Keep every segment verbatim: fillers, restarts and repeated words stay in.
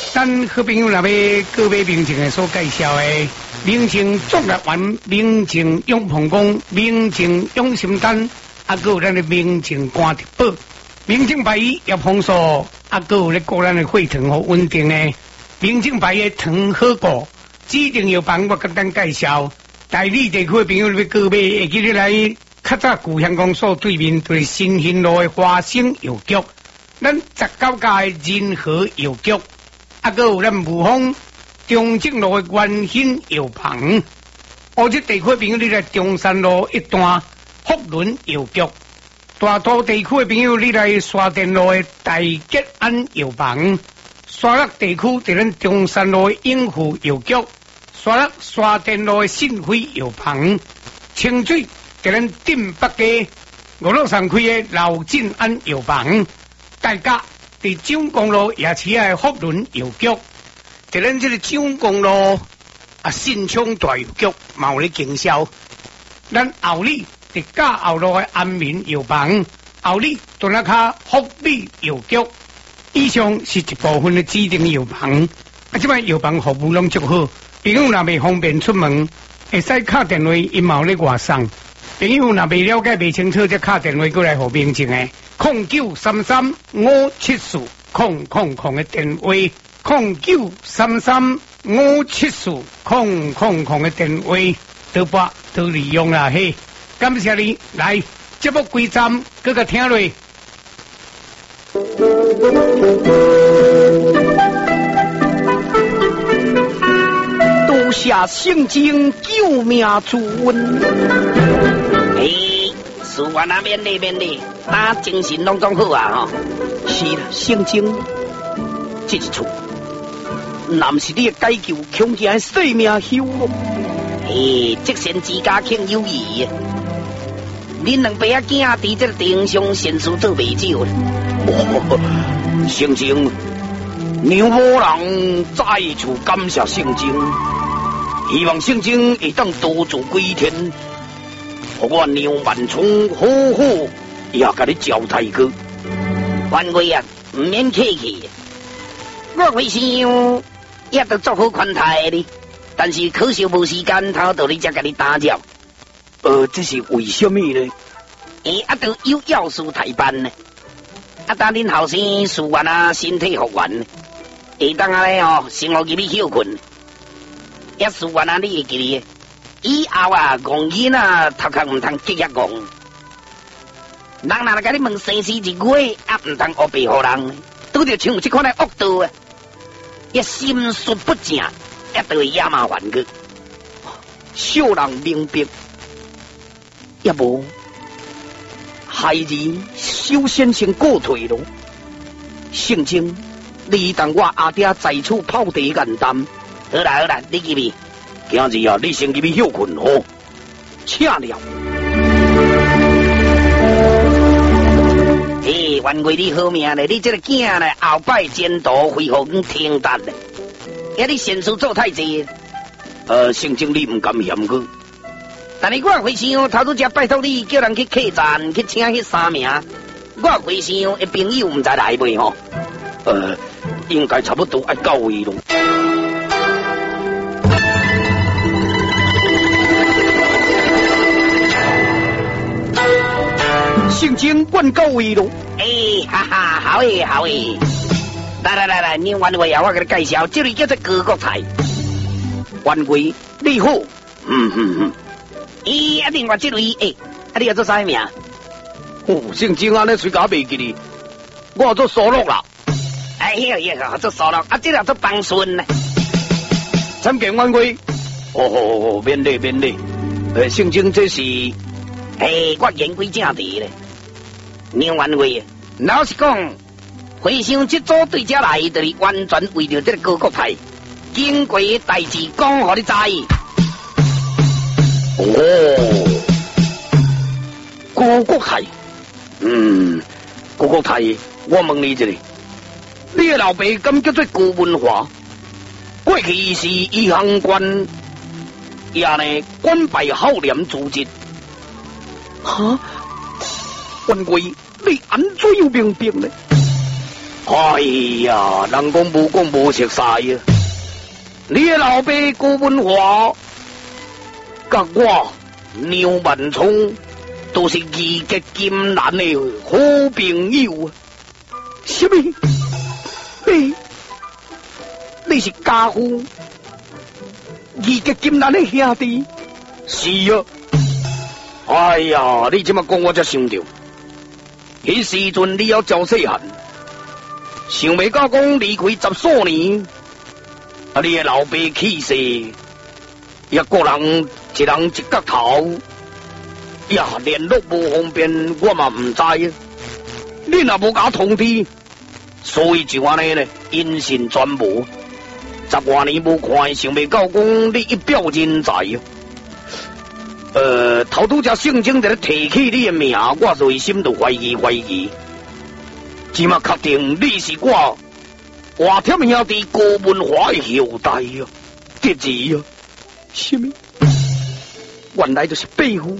咱好朋友那边各位名称的所介绍的，名称作乐园、名称永鹏宫、名称永心丹，啊，还有咱的名称关铁堡、名称牌也丰富，啊，还有咧个咱的会堂和稳定的，名称牌的糖好过，指定药房我跟咱介绍。大理地区的朋友要各位会记得来，较早古香公所对面就是新兴路的花生药局，咱十九家的仁和药局。啊，还有咱武丰中正路的元兴药房，乌这地区朋友你来中山路一段福伦药局，大肚地区的朋友你来沙田路的大吉安药房，沙鹿地区在咱中山路的永富药局，沙鹿沙田路的信辉药房，清水在咱镇北街五路上开的老进安药房，大家。伫蔣公路夜市的福伦药局，伫咱这个蔣公路啊新昌大药局嘛有咧经销。咱后里伫嘉后路的安民药房，后里屯仔卡福利药局。以上是一部分的指定药房，啊，即摆药房服务拢足好。朋友若未方便出门，会使敲电话，因嘛有咧外送。朋友若未了解未清楚，则敲电话过来互明证诶。空九三三五七四空空空的电话，空九三三五七四空空空的电话，多拨多利用啦嘿！感谢你来节目归站，各个听落。 多谢圣经救命之恩。 诶，事我那边那边的。啊，精神拢总好啊！吼， 是啦，圣经这一处，南是你的解救穷家的性命休咯。 诶，即贤之家庆有义啊！恁两爸仔囝伫这个顶上善事做未少咧。 哦，圣经，让某人再次感谢圣经，希望圣经会当多做归天，互我让万聪好好。也甲你交代过， 万贵啊，唔免客气。我回想也都做好款待的，但是可惜无时间，头到你才甲你打扰。 呃，这是为什么呢？ 诶，啊，都有要事待办呢。啊，等恁后生事完啊，身体复原，会当啊咧哦，生活入去休困。也事完啊，你会记哩？以后啊，戆囡啊，头壳唔通急一戆。人若来甲你问生死一月，啊，唔通黑白互人，拄着像这款的恶道啊，也心术不正，也都会惹麻烦个。 小人明白，也无孩儿首先先告退咯。圣经，你当我阿爹在处泡茶简单。 好啦好啦，你记哩。 今日啊，你先入去休困哦。请了。 诶，万贵你好命咧！你这个囝咧，后摆前途恢复挺达咧。也你善事做太济。 呃，圣经你唔敢嫌佢。 但是我回想，头拄只拜托你叫人去客栈去请迄三名，我回想的朋友唔知来未吼？ 呃，应该差不多爱到位咯。圣经灌到位咯。 诶、欸，哈哈，好诶，好诶。来来来来，你万贵啊，我给你介绍，这里叫做各国菜。 万贵，你好。 嗯嗯嗯。咦、欸，啊，另外这位，诶、欸，啊，你要做啥名？ 哦，圣经安尼随家袂记哩，我做苏洛啦。 哎呀呀，做苏洛，啊，这个做帮顺呢。 参见万贵。哦哦哦，免礼免礼。诶，圣经这是， 诶，我言归正题咧。你万贵，老实讲，回想这组对这来，就是完全为着这个各国派，经过代志讲，互你知。 哦，各国派，嗯，各国派，我问你一下，你的老爸敢叫做顾文华？过去是医行官，也呢官拜孝廉主职。哈，万贵，你安怎有明白呢？ 哎呀，人讲无讲无熟识啊！你的老爸高文华，甲我牛万聪都是义结金兰的好朋友啊！什么？你你是家父义结金兰的兄弟？是啊！哎呀，你这么讲我才想到，迄时阵你要照细汉。想袂到讲离开十数年，啊！你的老爸去世，也个人一人一角头，呀，联络无方便，我嘛唔知啊。你若无甲通知，所以就安尼呢，音信全无。十多年无看，想袂到讲你一表人才啊！呃，头拄只圣经在咧提起你的名，我内心就怀疑怀疑。即马确定你是我华天兄弟高文华的后代啊！这字啊，什么？原来就是伯父。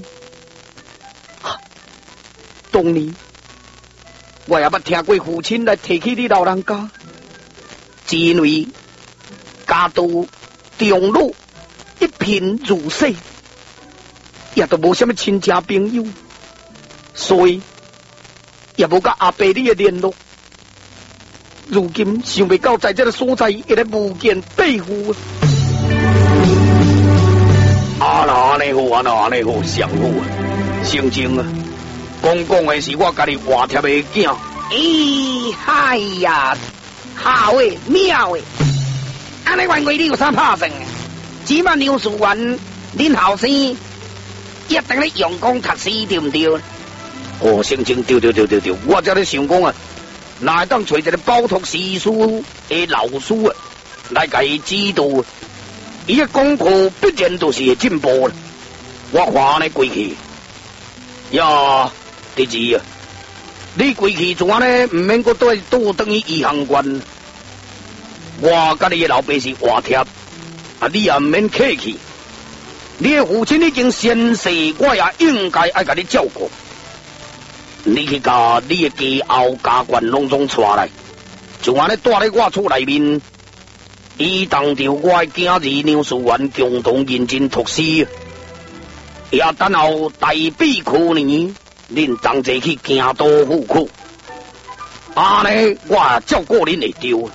当年我也捌听过父亲来提起你老人家，只因为家道中落，一贫如洗，也都无什么亲戚朋友，所以。也无甲阿伯你的联络，如今想袂到在这个所在，会来无见伯父啊！啊那安尼好，啊那安尼好，上好啊！圣经啊，讲讲的是我家己活贴的囝。 咦，哎呀，好诶，妙诶！安尼原话你有啥拍算啊？只嘛梁树元，恁后生一定咧用功读书，对唔对？ 哦，圣经对对对对对，我才咧想讲啊，哪会当找一个饱读诗书的老师啊，来甲伊指导啊，伊的功课必然都是会进步啦。我看安尼过去，呀，弟子啊，你过去怎安尼唔免搁倒倒等于医行官？我甲你的老爸是活贴，啊，你也唔免客气。你的父亲已经先逝，我也应该爱甲你照顾。你去甲你的家后家眷拢总带来，就安尼带咧我厝内面，伊当着我的囝儿梁树元共同认真读书，也等候大比去年，恁同齐去京都赴考，安尼我也照顾恁会着。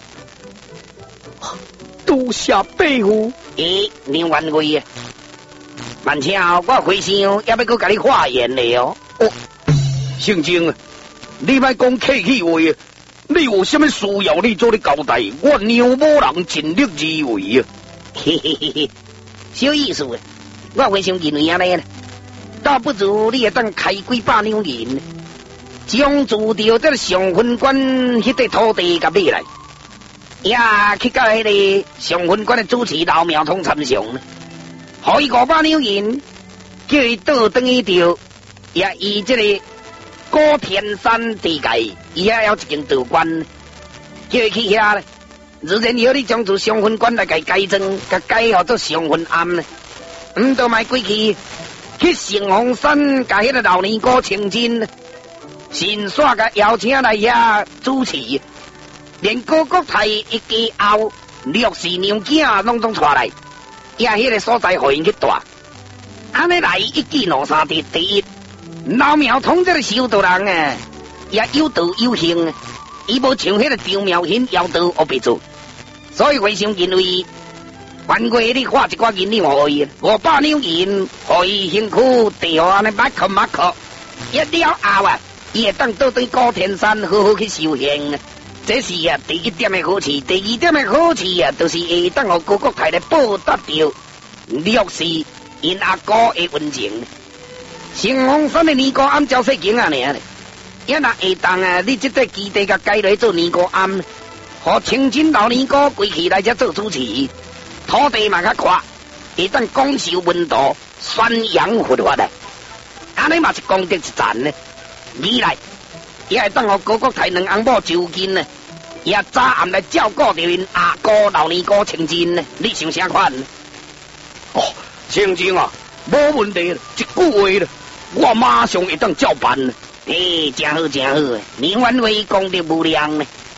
多谢伯父。 诶，梁元贵啊，慢请我回想，也要搁甲你化验咧哦。 哦。圣经啊，你莫讲客气话啊！你有什么需要，你做你交代，我娘某人尽力而为啊！ 嘿嘿嘿嘿，小意思啊！我非常认为安尼啦，倒不如你会当开几百两银，将住着这上分馆迄块土地甲买来，也去甲迄个上分馆的主持老庙通参详呢，互伊五百两银，叫伊倒转去着，也以这个。高田山地界，伊遐有一间道观，叫伊去遐咧。如然后你将做上分馆来改改正，甲改好做上分庵咧。唔都卖过去去城隍山，甲迄个老尼姑请进，神煞甲邀请来遐主持，连高国台一家后六世娘囝拢总带来，也迄个所在互因去住。安尼来一举两三得，第一。老庙通这个修道人啊，也有道有行，伊无像迄个张庙hin妖道学别做，所以非常认为，原过你花一寡银两互伊，五百两银，互伊辛苦地互安尼马克马克，一了后啊，伊会当倒对高田山好好去修行啊。这是啊第一点的好处，第二点的好处啊，就是会当互高国太来报答着六世因阿哥的恩情。城隍山的尼姑庵照细景啊，尔咧，也若会当啊，你这块基地甲改来做尼姑庵，互清真老尼姑归去来遮做主持，土地嘛较宽，会当广受文道，宣扬佛法的，安尼嘛是功德一赞呢。未来也会当互高国台两翁某就近呢，也早暗来照顾着因阿哥老尼姑清真呢，你想啥款呢？ 哦，清真啊，无问题了，一句话了。我马上会当照办呢。 诶，真好真好，你原话功德无量呢。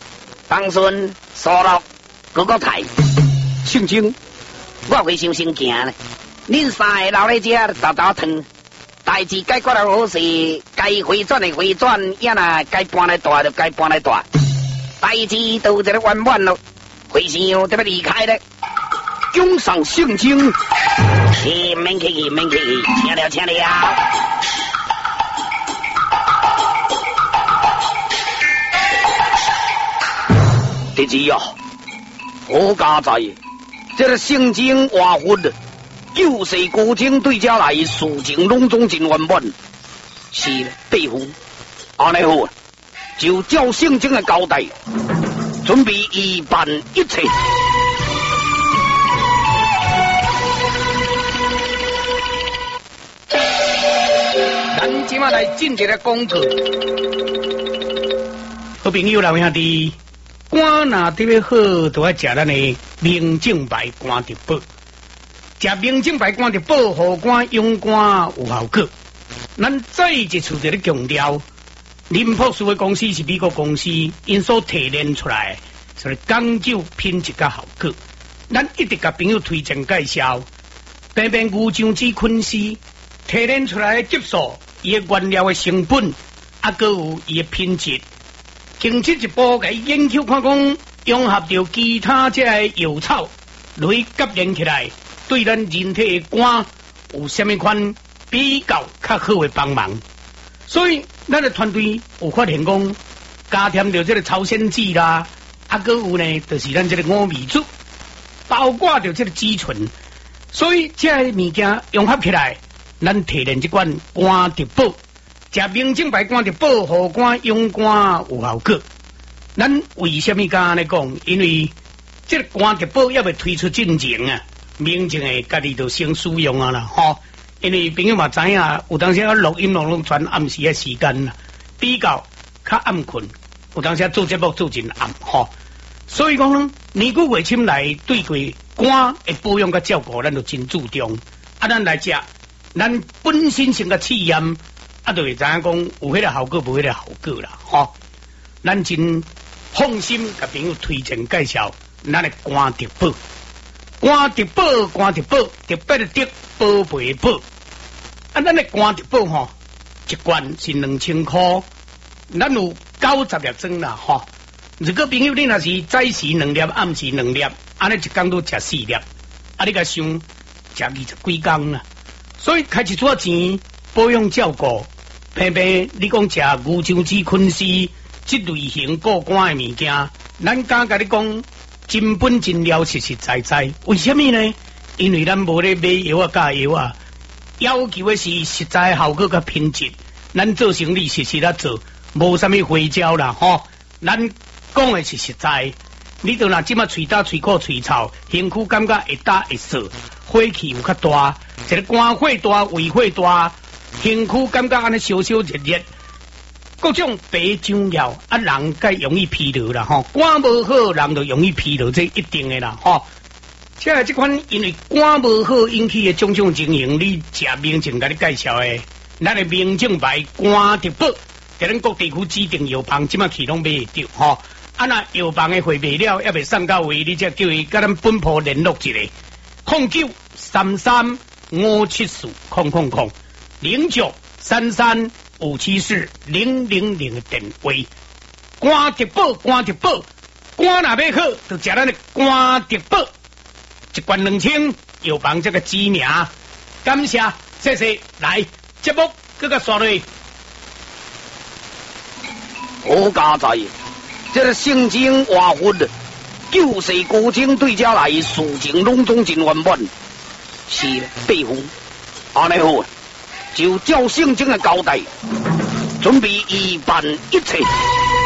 当顺、苏洛、高国泰、 圣经， 我会想先行呢。恁三个留在这倒倒腾，代志解决了好势，该回转的回转，也那该搬来大就该搬来大，代志都这个圆满咯。回想就要离开了， 涌上圣经， 去免客气，免客气，请了，请了。 弟子啊，好家在，这个圣经话佛的，救世古经对家来，事情拢总真圆满。 是弟父，安尼好，就照圣经的交代，准备一办一切。 咱今晚来进一个功课，好朋友老兄弟。肝若特别好，就要食咱的明镜白肝德宝。食明镜白肝德宝，护肝养肝有效果。咱再一次在咧强调，林博士的公司是美国公司，因所提炼出来，所以讲究品质甲效果。咱一直甲朋友推荐介绍，平平牛樟子菌丝提炼出来的激素，伊的原料的成本，啊，佮有伊的品质。经这一步给研究看讲，融合着其他这个药草来夹连起来，对咱人体的肝有什么款比较较好的帮忙。所以咱的团队有发现讲，加添着这个超鲜剂啦，啊，佮有呢，就是咱这个五味子，包括着这个肌醇，所以这个物件融合起来，咱提炼这款肝德宝。食明镜白肝德宝，护肝养肝有效果。咱为什么敢安尼讲？因为这个肝德宝要未推出进前啊，明镜的家己就先使用啊啦，吼。因为朋友嘛知影，有当时啊录音录拢全暗时的时间啦，比较较暗困，有当时做节目做真暗吼。所以讲呢，年久月深来对过肝的保养甲照顾，咱就真注重。啊，咱来食，咱本身性嘅试验。啊，就会知影讲有迄个效果，无迄个效果啦，吼！咱真放心，甲朋友推荐介绍咱的肝德宝，肝德宝，肝德宝，特别的德，宝贝的宝。啊，咱的肝德宝吼，一罐是两千块，咱有九十粒装啦，吼！如果朋友你若是早时两粒，暗时两粒，安尼一工都食四粒，啊，你甲想食二十几工啦，所以开一撮钱保养照顾。偏偏你讲食牛樟子菌丝这类型过肝的物件，咱敢甲你讲真本真料实实在在。为什么呢？因为咱无咧买药啊加药啊，要求的是实在效果甲品质。咱做生意实实啊做，无啥物花招啦吼。咱讲的是实在。你到若即马喙焦、喙苦、喙臭，身躯感觉会打会涩，火气有较大，一个肝火大、胃火大。身躯感觉安尼烧烧热热，各种白肿药啊，人该容易疲劳啦吼。肝无好，人就容易疲劳，这一定的啦吼。即个这款因为肝无好引起的种种情形，你食明镜甲你介绍的，咱的明镜牌肝德宝，在咱各地区指定药房，即马去拢买得到吼。啊，那药房的货卖了，还未送到位，你则叫伊甲咱本铺联络一下，零九三三五七四空空空。零九三三五七四零零零的电话，肝德宝，肝德宝，肝若要好，就食咱的肝德宝，一罐两千，药房这个知名，感谢，谢谢，来节目这个刷落。 好家在，这个圣经话佛的，救世古经对家来，事情拢总真圆满。是弟父，安尼好。就照圣经的交代，准备一办一切。